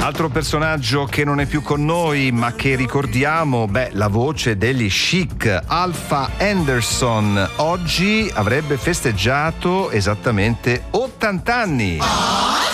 Altro personaggio che non è più con noi ma che ricordiamo, la voce degli Chic, Alpha Anderson, oggi avrebbe festeggiato esattamente 80 anni.